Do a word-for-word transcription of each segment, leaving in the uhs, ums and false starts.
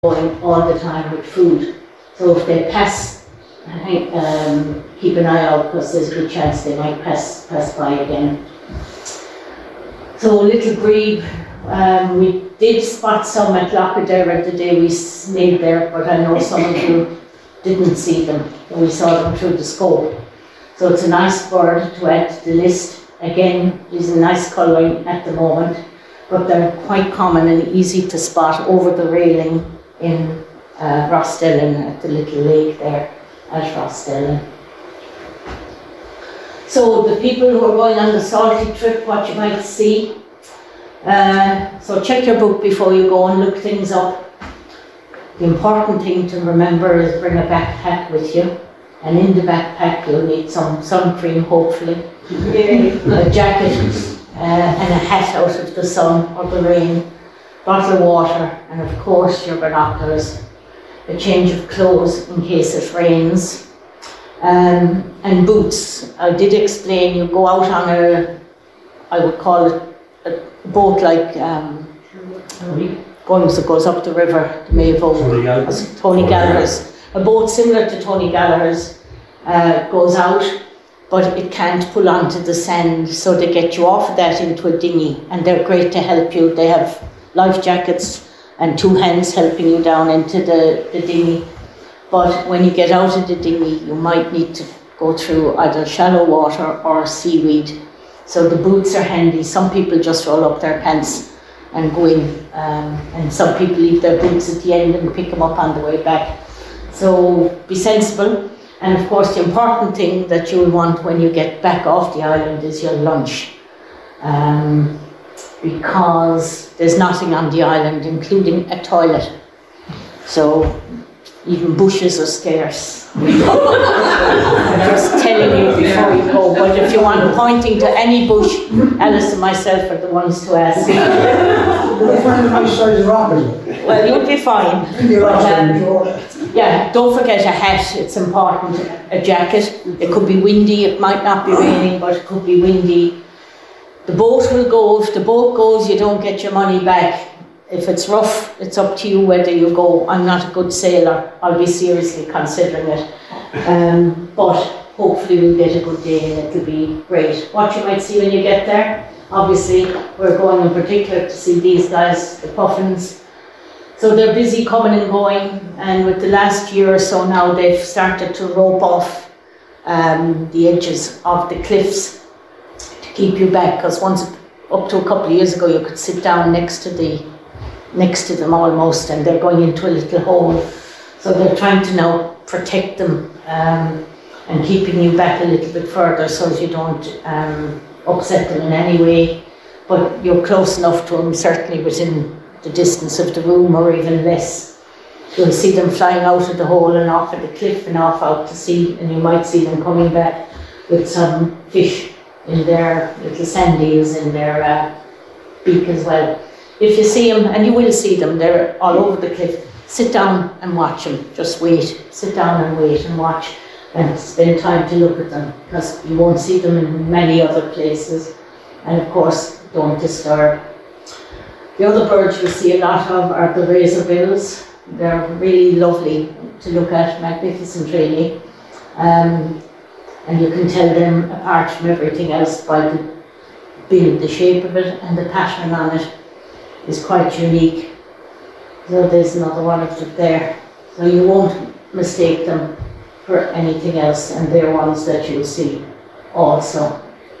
going all the time with food. So if they pass, um, keep an eye out because there's a good chance they might pass pass by again. So little grebe, um, we did spot some at Lochaderra the day we stayed there, but I know some of you didn't see them. We saw them through the scope. So it's a nice bird to add to the list. Again, is a nice colouring at the moment, but they're quite common and easy to spot over the railing in uh, Rostellan, at the little lake there at Rostellan. So the people who are going on the salty trip, what you might see, uh, so check your book before you go and look things up. The important thing to remember is bring a backpack with you, and in the backpack you'll need some sun cream, hopefully, a jacket uh, and a hat out of the sun or the rain, bottle of water, and of course your binoculars, a change of clothes in case it rains, um, and boots. I did explain you go out on a, I would call it a boat like um, going as it goes up the river, the Mayo, Tony Gallagher's. Tony Gallagher's. A boat similar to Tony Gallagher's uh, goes out, but it can't pull onto the sand, so they get you off of that into a dinghy, and they're great to help you. They have life jackets and two hands helping you down into the, the dinghy. But when you get out of the dinghy, you might need to go through either shallow water or seaweed. So the boots are handy. Some people just roll up their pants and go in, um, and some people leave their boots at the end and pick them up on the way back. So be sensible. And of course, the important thing that you'll want when you get back off the island is your lunch. Um, because there's nothing on the island, including a toilet. So even bushes are scarce. I'm just telling you before you go. But if you want pointing to any bush, Alice and myself are the ones to ask. We'll find a nice size rock. Well, you'll be fine. But, um, yeah, don't forget a hat, it's important. A jacket. It could be windy, it might not be raining, but it could be windy. The boat will go. If the boat goes, you don't get your money back. If it's rough, it's up to you whether you go. I'm not a good sailor. I'll be seriously considering it. Um, but hopefully we'll get a good day and it'll be great. What you might see when you get there, obviously we're going in particular to see these guys, the puffins. So they're busy coming and going, and with the last year or so now they've started to rope off um, the edges of the cliffs to keep you back, because once up to a couple of years ago you could sit down next to the next to them almost, and they're going into a little hole. So they're trying to now protect them um, and keeping you back a little bit further so that you don't um, upset them in any way. But you're close enough to them, certainly within the distance of the room or even less. You'll see them flying out of the hole and off at the cliff and off out to sea, and you might see them coming back with some fish in their little sand eels in their uh, beak as well. If you see them, and you will see them, they're all over the cliff, sit down and watch them. Just wait. Sit down and wait and watch and spend time to look at them, because you won't see them in many other places. And of course, don't disturb. The other birds you'll see a lot of are the razorbills. They're really lovely to look at, magnificent really. Um, and you can tell them apart from everything else by the bill, the shape of it and the pattern on it is quite unique. So there's another one of them there. So you won't mistake them for anything else, and they're ones that you'll see also.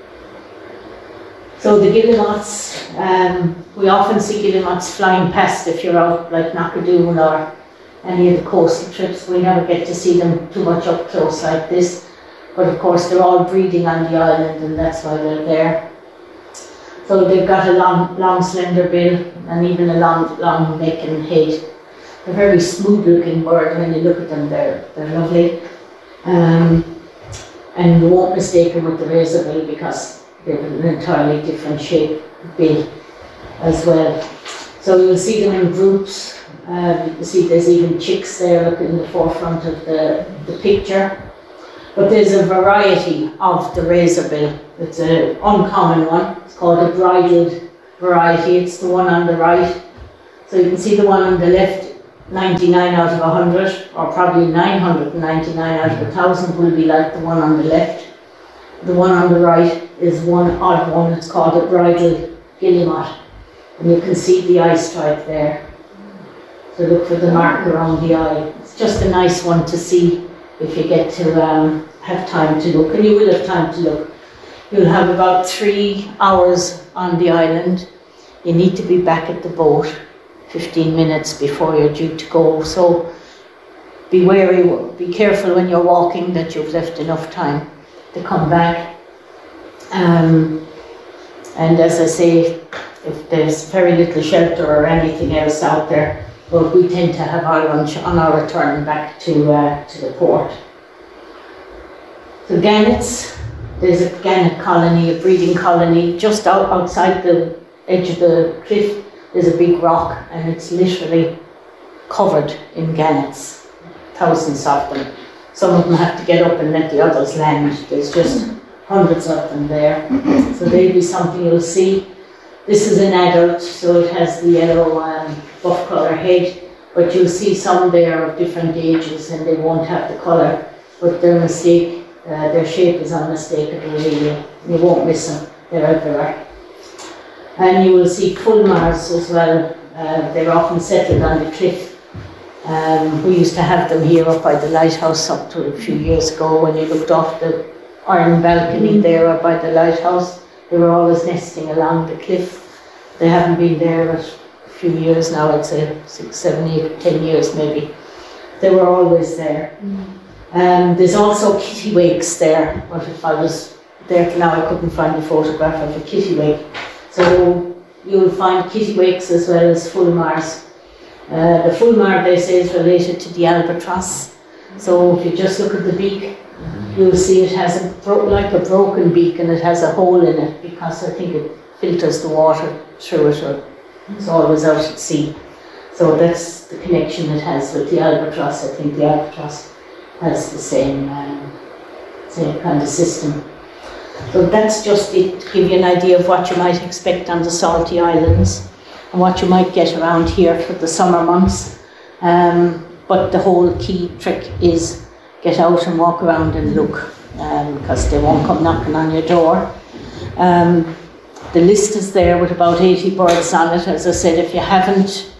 So the guillemots, um, we often see guillemots flying past if you're out like Knockadoon or any of the coastal trips. We never get to see them too much up close like this. But of course they're all breeding on the island, and that's why they're there. So they've got a long, long slender bill and even a long, long neck and head. They're very smooth looking bird. When you look at them, they're, they're lovely. Um, and you won't mistake them with the razorbill because they have an entirely different shape bill as well. So you'll see them in groups. Uh, you can see there's even chicks there looking in the forefront of the, the picture. But there's a variety of the razorbill. It's an uncommon one. It's called a bridled variety. It's the one on the right. So you can see the one on the left ninety-nine out of one hundred, or probably nine hundred ninety-nine out of one thousand will be like the one on the left. The one on the right is one odd one, it's called a bridal guillemot. And you can see the eye stripe there. So look for the mark around the eye. It's just a nice one to see if you get to um, have time to look, and you will have time to look. You'll have about three hours on the island. You need to be back at the boat fifteen minutes before you're due to go. So be wary, be careful when you're walking that you've left enough time to come back. Um, and as I say, if there's very little shelter or anything else out there, well, we tend to have our lunch on our return back to uh, to the port. So gannets, there's a gannet colony, a breeding colony, just out, outside the edge of the cliff. There's a big rock, and it's literally covered in gannets, thousands of them. Some of them have to get up and let the others land. There's just hundreds of them there. So they'll be something you'll see. This is an adult, so it has the yellow um, buff colour head, but you'll see some there of different ages and they won't have the colour, but their mistake, uh, their shape is unmistakable really. You won't miss them, they're everywhere. And you will see fulmars as well. Uh, they're often settled on the cliff. Um, we used to have them here up by the lighthouse up to a few years ago when you looked off the iron balcony there up by the lighthouse. They were always nesting along the cliff. They haven't been there a few years now, I'd say six, seven, eight, ten years maybe. They were always there. Mm. Um, there's also kittiwakes there, but if I was there now I couldn't find a photograph of a kittiwake. So you'll find kittiwakes as well as fulmars. Uh, the fulmar, they say, is related to the albatross. So if you just look at the beak, you'll see it has a bro like a broken beak, and it has a hole in it because I think it filters the water through it, or it's always out at sea. So that's the connection it has with the albatross. I think the albatross has the same, um, same kind of system. So that's just it, to give you an idea of what you might expect on the Salty Islands and what you might get around here for the summer months. Um, but the whole key trick is get out and walk around and look, um, because they won't come knocking on your door. Um, the list is there with about eighty birds on it. As I said, if you haven't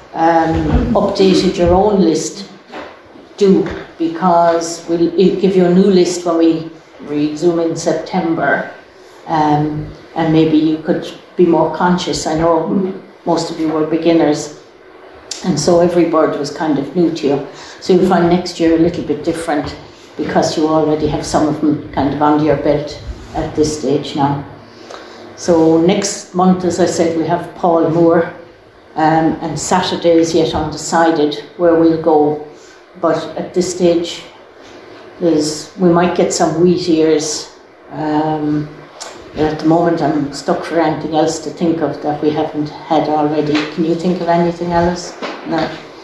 um, updated your own list, do, because we'll give you a new list when we resume in September, um, and maybe you could be more conscious. I know most of you were beginners, and so every bird was kind of new to you. So you'll find next year a little bit different because you already have some of them kind of under your belt at this stage now. So next month, as I said, we have Paul Moore, um, and Saturday is yet undecided where we'll go, but at this stage there's, we might get some wheat ears. Um, at the moment I'm stuck for anything else to think of that we haven't had already. Can you think of anything, Alice? No.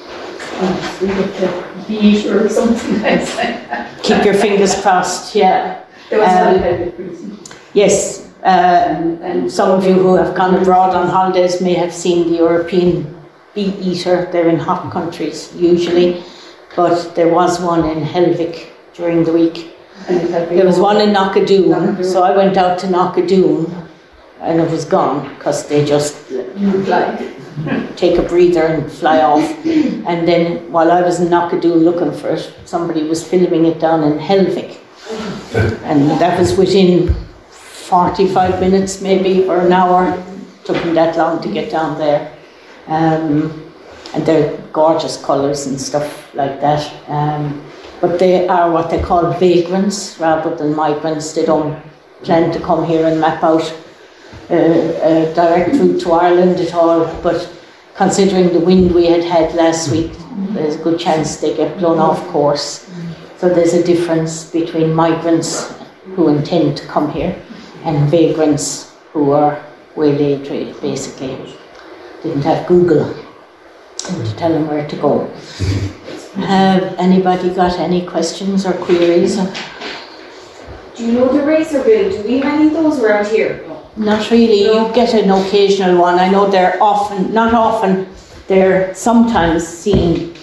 Beet or something like that. Keep your fingers crossed, yeah. There was um, yes, uh, and some of you who have gone abroad on holidays may have seen the European beet eater. They're in hot countries usually, but there was one in Helvik during the week. There was one in Knockadoon, so I went out to Knockadoon and it was gone because they just like take a breather and fly off. And then while I was in Knockadoon looking for it, somebody was filming it down in Helvik, and that was within forty-five minutes maybe, or an hour. It took me that long to get down there. Um, and they're gorgeous colours and stuff like that. Um, but they are what they call vagrants rather than migrants. They don't plan to come here and map out uh, a direct route to Ireland at all, but considering the wind we had had last week, there's a good chance they get blown off course. So there's a difference between migrants who intend to come here and vagrants who are waylaid, basically. Didn't have Google to tell them where to go. Have anybody got any questions or queries? Do you know the razorbill? Do we have any of those around here? Not really. You get an occasional one. I know they're often, not often, they're sometimes seen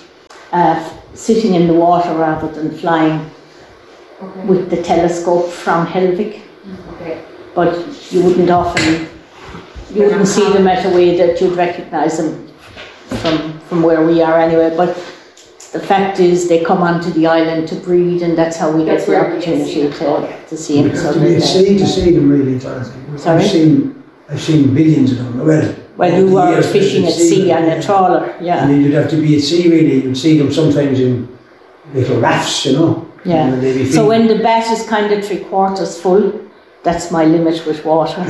uh, sitting in the water rather than flying Okay. with the telescope from Helvig. Okay. But you wouldn't often, you wouldn't see them at a way that you'd recognise them from, from where we are anyway. But the fact is they come onto the island to breed, and that's how we That's get the where we opportunity get to see them. to, to see them. You So have to be they're at sea there. to see them really, Dorothy. Sorry? I've seen, I've seen billions of them. Well, Well, over you the are years, fishing I've at seen sea them, on yeah. a trawler, yeah. And you'd have to be at sea really, you'd see them sometimes in little rafts, you know. Yeah. And they'd be So feeding. when the bat is kind of three quarters full, that's my limit with water.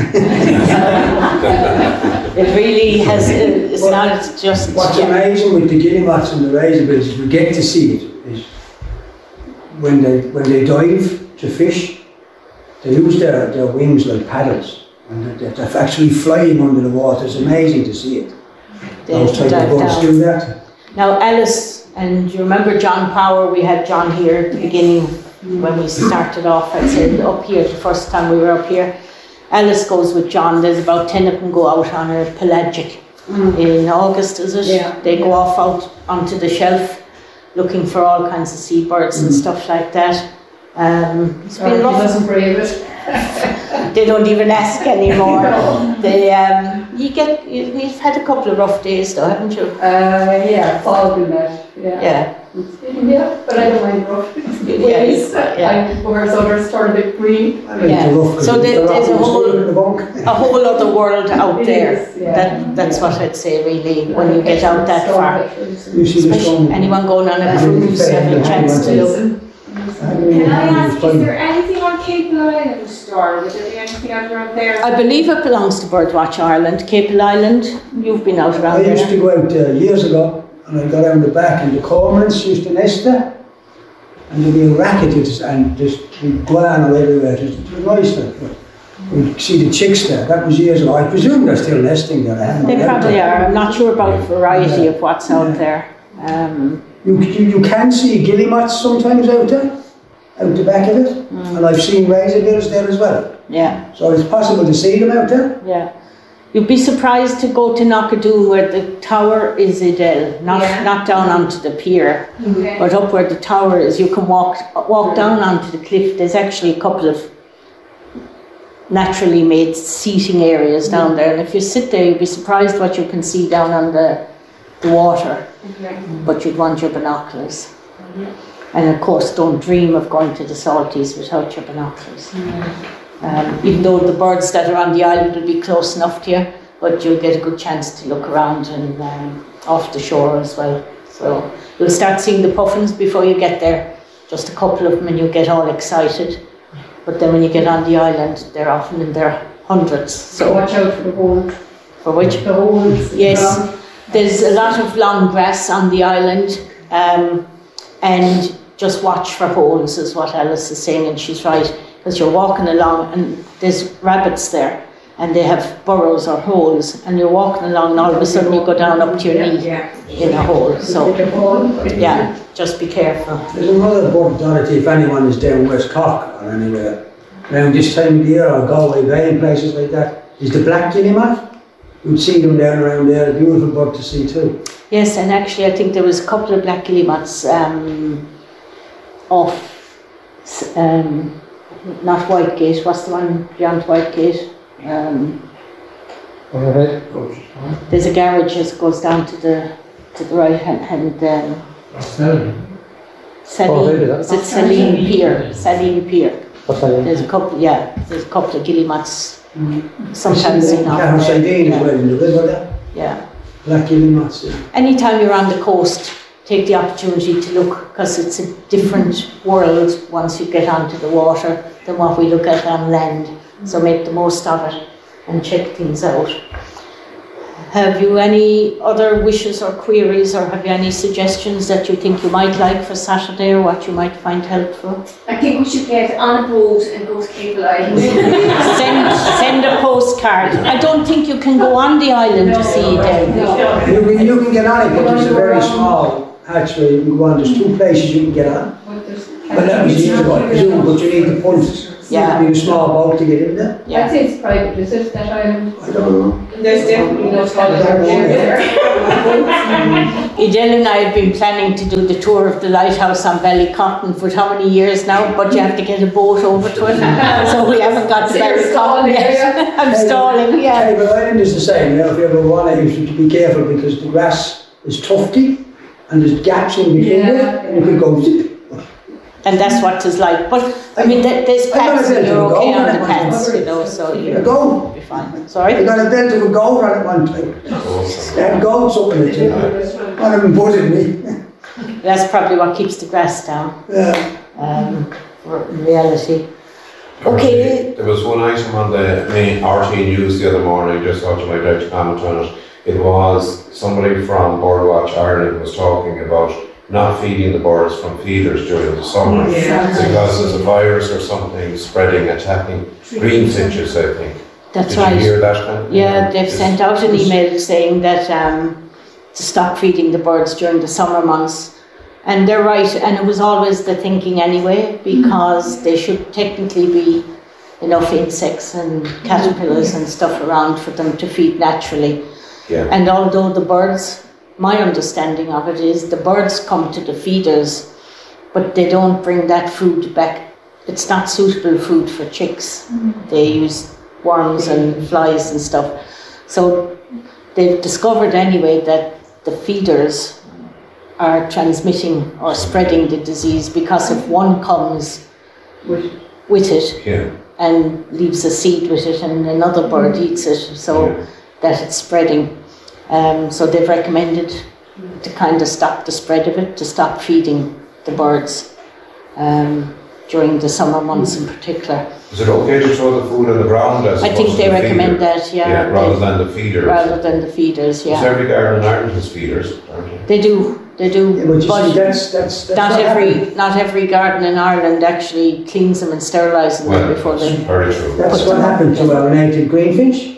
It really has, it's Well, not just. What's yeah. amazing with the guillemots and the razorbills is we get to see it is when they when they dive to fish, they use their, their wings like paddles, and they're, they're actually flying under the water. It's amazing to see it. They Those type dive of boats down. do that. Now Alice, and you remember John Power, we had John here at the beginning when we started off, I'd say up here, the first time we were up here. Alice goes with John, there's about ten of them go out on a pelagic in August, is it? Yeah. They go off out onto the shelf looking for all kinds of seabirds and stuff like that. Um, it's been rough. doesn't brave it. They don't even ask anymore. They, um, you get, you, you've had a couple of rough days though, haven't you? Uh, yeah, following that. Yeah. Yeah. Yeah, but I don't mind rough. Yeah, Waves. yeah. I, whereas others turn a bit green. I like Yeah. the rough 'cause So it's there- the rough there's a and it's whole- good in the bunk. A whole other world out It there. is, yeah. That, that's what I'd say really, when you get out that far. You see the Especially storm. anyone going on a Yeah, cruise, yeah, having a yeah, chance to yeah. look. Can I ask, is there anything on Cape Island store? Would there be anything out around there? I believe it belongs to Birdwatch Ireland, Cape Island. You've been out I around used to there. go out uh, years ago, and I got around the back, and the cormorants used to nest there, and there'd be a racket it- and just guano everywhere. It was, it was nice. Like, but we'd see the chicks there. That was years ago. I presume they're still nesting there. I haven't They been out probably there. are. I'm not sure about the variety Yeah. of what's out there. Um, You, you, you can see guillemots sometimes out there, out the back of it, Mm. and I've seen razorbills there as well. yeah, So it's possible to see them out there. yeah. You'd be surprised to go to Knockadoon where the tower is Idel, not, Yeah. not down onto the pier. Okay. But up where the tower is, you can walk walk down onto the cliff. There's actually a couple of naturally made seating areas down there, and if you sit there, you'd be surprised what you can see down on the, the water. Okay. But you'd want your binoculars. And of course, don't dream of going to the Salties without your binoculars. Um, even though the birds that are on the island will be close enough to you, but you'll get a good chance to look around and um, off the shore as well. So you'll start seeing the puffins before you get there, just a couple of them, and you get all excited. But then when you get on the island, they're often in their hundreds. So So watch out for the holes. for which The holes. Yes. Um, there's a lot of long grass on the island, um, and just watch for holes is what Alice is saying, and she's right, because you're walking along and there's rabbits there, and they have burrows or holes, and you're walking along and all of a sudden you go down up to your knee Yeah. in a hole. So the hole. yeah, just be careful. There's another bird, Dorothy, if anyone is down West Cork or anywhere around this time of the year, or Galway Bay and places like that, is the black guillemot. You'd see them down around there, a beautiful bird to see too. Yes, and actually I think there was a couple of black guillemots um, off, s- um, not Whitegate, what's the one beyond Whitegate? Um, there's a garage that goes down to the to the right hand, hand um, Saline, is it Saline Pier? Saline Pier. There's a couple, yeah, there's a couple of guillemots sometimes seen off Carol there. Sardine as Yeah. well in the river there. Yeah. Black guillemots. Yeah. Anytime you're on the coast, take the opportunity to look, because it's a different world once you get onto the water than what we look at on land. So make the most of it and check things out. Have you any other wishes or queries, or have you any suggestions that you think you might like for Saturday, or what you might find helpful? I think we should get on a boat and go to Cape Island. Send, send a postcard. I don't think you can go on the island to see them. You, can, you can get on it, but it's a very small hatchway. You can go on. There's two places you can get on. But there's- But that was years ago, I presume, but you need the punt. Yeah. You need a small boat to get in there. Yeah. I'd say it's private, is it, that island? I don't know. There's definitely no toilet there. Edel and I have been planning to do the tour of the lighthouse on Ballycotton for how many years now, but you have to get a boat over to it. So we haven't got to So you're Ballycotton stalling, yet. I'm stalling, yeah. Table Island is the same. You know, if you ever want it, you should be careful because the grass is tufty and there's gaps in between Yeah. it, and you could go zip. And that's what it's like. But I mean, there- there's I gotta paths say, and you're to okay go on for the that paths, one. you know, so You you'll go. be fine. I Sorry? got a belt of a goat on it one time. They had goats up in it, you know. One of them buzzed me. That's probably what keeps the grass down, Yeah. um, in reality. Okay. There was one item on the main R T news the other morning, just thought you might like to comment on it. It was somebody from Birdwatch Ireland was talking about not feeding the birds from feeders during the summer Yeah. because there's a virus or something spreading, attacking greenfinches, I think. That's Did right. you hear that kind of Yeah, they've It's- sent out an email saying that um, to stop feeding the birds during the summer months. And they're right, and it was always the thinking anyway, because there should technically be enough insects and caterpillars and stuff around for them to feed naturally. Yeah. And although the birds, my understanding of it is the birds come to the feeders, but they don't bring that food back. It's not suitable food for chicks. They use worms and flies and stuff. So they've discovered anyway that the feeders are transmitting or spreading the disease because if one comes with it Yeah. and leaves a seed with it and another bird eats it, so Yeah. that it's spreading. Um, so they've recommended to kind of stop the spread of it, to stop feeding the birds um, during the summer months in particular. Is it okay to throw the food on the ground as I opposed think to they the recommend feeder? that, yeah. Yeah, rather they- than the feeders. rather than the feeders, Because yeah. every garden in Ireland has feeders, aren't they? They do, they Yeah, do, but you see, but that's, that's, that's not what every happened. not every garden in Ireland actually cleans them and sterilises them Well, before it's they. very true. That's Put what them- happened to our native greenfinch.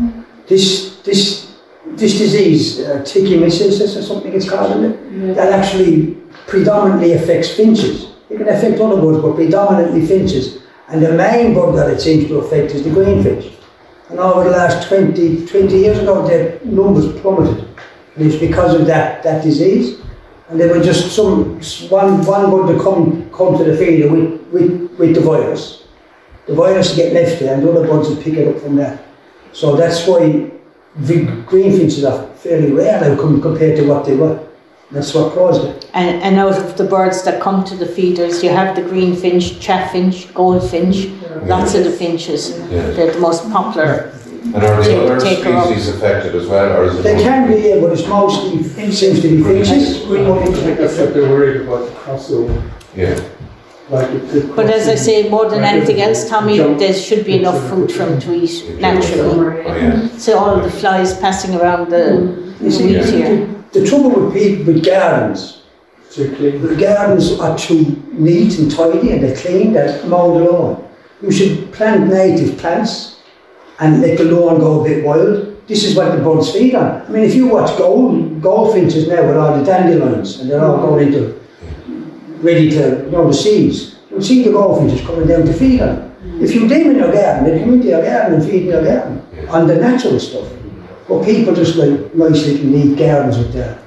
This, this, this disease, uh, trichomoniasis or something it's called, isn't it? That actually predominantly affects finches. It can affect other birds, but predominantly finches. And the main bird that it seems to affect is the greenfinch. And over the last twenty, twenty years ago, their numbers plummeted. And it's because of that, that disease. And they were just some, one, one bird to come, come to the feeder with, with, with the virus. The virus will get left there and the other birds will pick it up from there. So that's why the greenfinches are fairly rare now com- compared to what they were. That's what caused it. And, and out of the birds that come to the feeders, you have the greenfinch, chaffinch, goldfinch, lots of the finches. Yeah. They're the most popular. And are the Take- other take her up. species affected as well, or is it? They can be, yeah, but it's mostly, seems to be finches. I guess that they're worried about the crossover. Yeah. Like it could But as I say, more than Like anything if- else, Tommy, jump- there should be enough food for them to eat naturally. Oh, yeah. So all the flies passing around the You see, wheat here. the, the trouble with people with gardens, to clean. the gardens are too neat and tidy and they're clean, they're mowed the lawn. You should plant native plants and let the lawn go a bit wild. This is what the birds feed on. I mean, if you watch gold, goldfinches now with all the dandelions and they're all going into, ready to, you know, the seeds, you'll see the goldfinches coming down to feed on. If you dig in your garden, they come into your garden and feed in your garden on the natural stuff. But people just like nice little neat gardens with their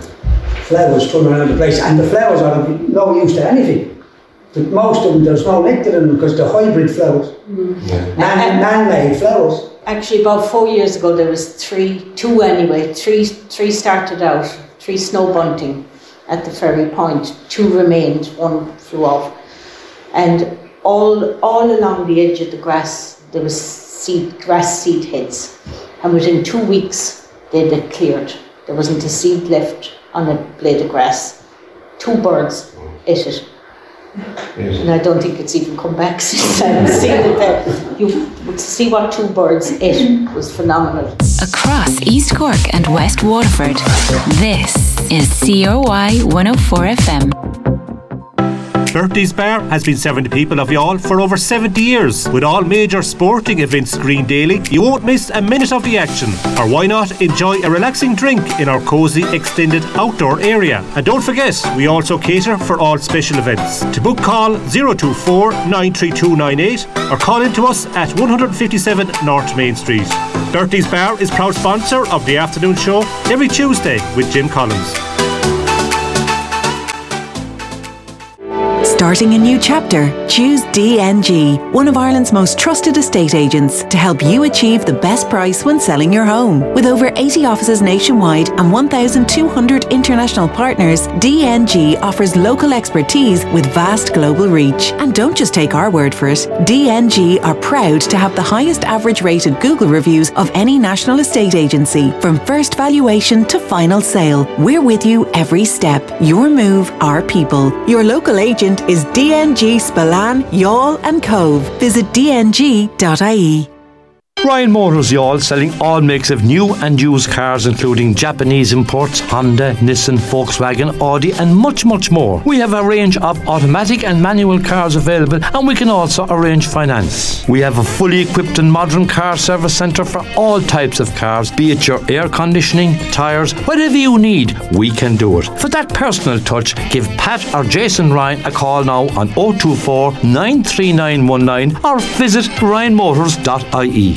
flowers thrown around the place, and the flowers are of no use to anything. But most of them, there's no nectar in them because they're hybrid flowers, Yeah. man, man-made flowers. Actually, about four years ago, there was three, two anyway, three, three started out, three snow bunting at the ferry point. Two remained, one flew off. And all, all along the edge of the grass, there was seed, grass seed heads. And within two weeks, they'd been cleared. There wasn't a seed left on a blade of grass. Two birds ate it. Yes. And I don't think it's even come back since I've seen it there. You would see what two birds ate was phenomenal. Across East Cork and West Waterford, this is C O Y one oh four F M. Bertie's Bar has been serving the people of Youghal for over seventy years. With all major sporting events screened daily, you won't miss a minute of the action. Or why not enjoy a relaxing drink in our cosy extended outdoor area? And don't forget, we also cater for all special events. To book, call zero two four nine three two nine eight or call in to us at one fifty-seven North Main Street. Bertie's Bar is proud sponsor of the afternoon show every Tuesday with Jim Collins. Starting a new chapter? Choose D N G, one of Ireland's most trusted estate agents, to help you achieve the best price when selling your home. With over eighty offices nationwide and one thousand two hundred international partners, D N G offers local expertise with vast global reach. And don't just take our word for it. D N G are proud to have the highest average rated Google reviews of any national estate agency. From first valuation to final sale, we're with you every step. Your move, our people. Your local agent is D N G Spillane, Youghal and Cove. Visit d n g dot i e. Ryan Motors Youghal selling all makes of new and used cars, including Japanese imports, Honda, Nissan, Volkswagen, Audi and much much more. We have a range of automatic and manual cars available, and we can also arrange finance. We have a fully equipped and modern car service centre for all types of cars, be it your air conditioning, tyres, whatever you need, we can do it. For that personal touch, give Pat or Jason Ryan a call now on oh two four nine three nine one nine or visit ryan motors dot i e.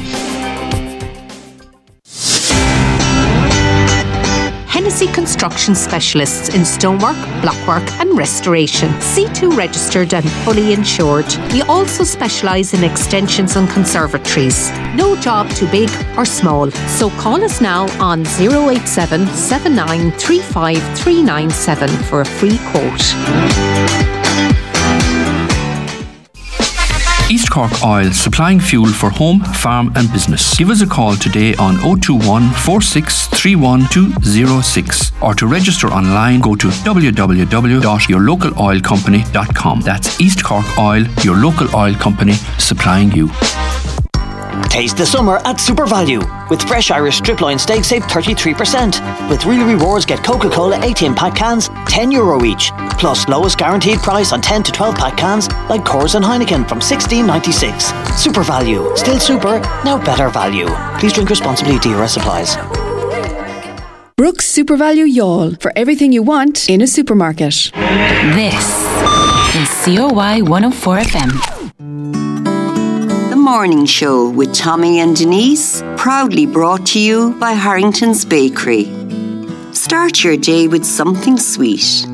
Hennessy Construction Specialists in stonework, blockwork and restoration. C two registered and fully insured. We also specialise in extensions and conservatories. No job too big or small. So call us now on oh eight seven, seven nine three five three nine seven for a free quote. East Cork Oil, supplying fuel for home, farm and business. Give us a call today on oh two one, four six three one two oh six or to register online go to w w w dot your local oil company dot com. That's East Cork Oil, your local oil company supplying you. Taste the summer at Super Value. With fresh Irish strip loin steak, save thirty-three percent. With Real Rewards, get Coca-Cola eighteen pack cans, ten euro each. Plus lowest guaranteed price on ten to twelve pack cans like Coors and Heineken from sixteen ninety-six. Super Value. Still super, now better value. Please drink responsibly. D R S applies. Brooks Super Value Youghal, for everything you want in a supermarket. This is C O Y one oh four F M. The Morning Show with Tommy and Denise, proudly brought to you by Harrington's Bakery. Start your day with something sweet.